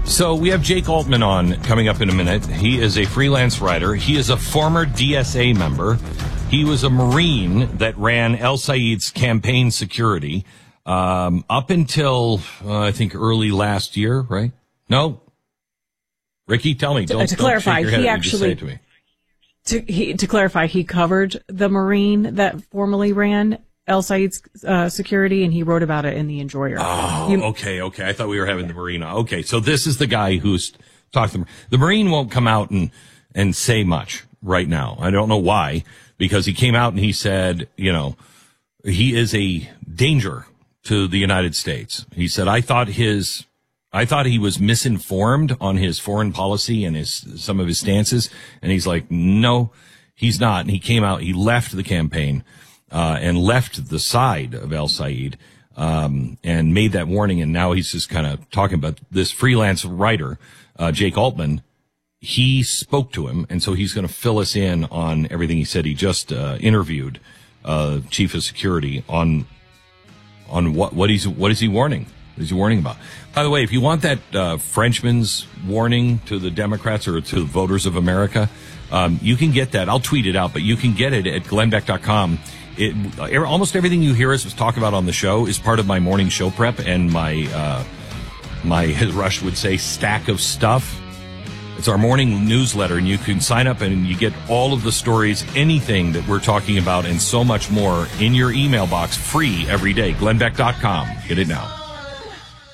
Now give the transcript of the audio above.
So we have Jake Altman on coming up in a minute. He is a freelance writer. He is a former DSA member. He was a Marine that ran El Sayed's campaign security up until, I think, early last year, right? No? Ricky, tell me. Don't clarify, shake your head. he You just actually, say it to me. to clarify, he covered the Marine that formerly ran El Sayed's security, and he wrote about it in The Enjoyer. Oh, okay. I thought we were having the Marine. Okay, so this is the guy who's talking. The Marine won't come out and say much right now. I don't know why, because he came out and he said, he is a danger to the United States. He said, I thought he was misinformed on his foreign policy and some of his stances. And he's like, no, he's not. And he came out, he left the campaign, and left the side of El Sayed, and made that warning. And now he's just kind of talking about this freelance writer, Jake Altman. He spoke to him, and so he's going to fill us in on everything he said. He just interviewed chief of security on what is he warning? What is he warning about? By the way, if you want that Frenchman's warning to the Democrats or to the voters of America, you can get that. I'll tweet it out, but you can get it at glennbeck.com. Almost everything you hear us talk about on the show is part of my morning show prep and my as Rush would say, stack of stuff. It's our morning newsletter, and you can sign up and you get all of the stories, anything that we're talking about, and so much more in your email box, free every day. glennbeck.com. Get it now.